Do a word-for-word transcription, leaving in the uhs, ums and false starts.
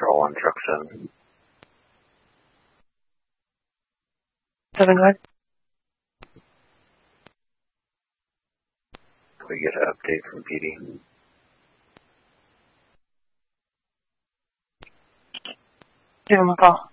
Patrol on truck seven. Seven, go ahead. We get an update from P D. Give him a call.